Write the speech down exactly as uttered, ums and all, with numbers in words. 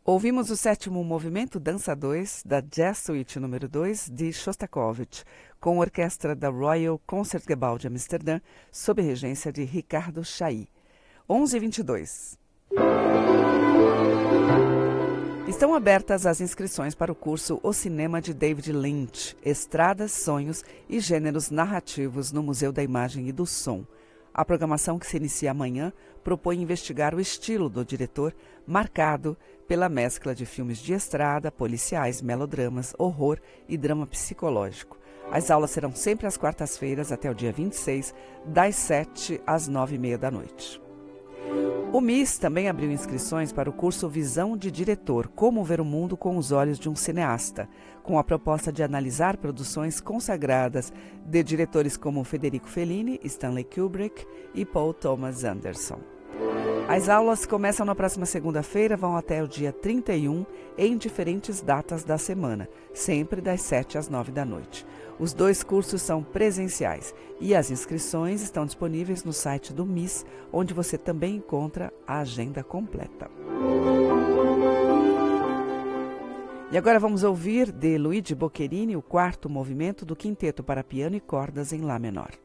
Ouvimos o sétimo movimento, Dança dois, da Jazz Suite número dois, de Shostakovich, com a orquestra da Royal Concertgebouw de Amsterdã, sob regência de Ricardo Chailly. onze e vinte e dois. Estão abertas as inscrições para o curso O Cinema de David Lynch, Estradas, Sonhos e Gêneros Narrativos no Museu da Imagem e do Som. A programação, que se inicia amanhã, propõe investigar o estilo do diretor, marcado pela mescla de filmes de estrada, policiais, melodramas, horror e drama psicológico. As aulas serão sempre às quartas-feiras até o dia vinte e seis, das sete às nove e meia da noite. O M I S também abriu inscrições para o curso Visão de Diretor, Como Ver o Mundo com os Olhos de um Cineasta, com a proposta de analisar produções consagradas de diretores como Federico Fellini, Stanley Kubrick e Paul Thomas Anderson. As aulas começam na próxima segunda-feira, vão até o dia trinta e um, em diferentes datas da semana, sempre das sete às nove da noite. Os dois cursos são presenciais e as inscrições estão disponíveis no site do M I S, onde você também encontra a agenda completa. E agora vamos ouvir de Luigi Boccherini o quarto movimento do Quinteto para Piano e Cordas em Lá menor.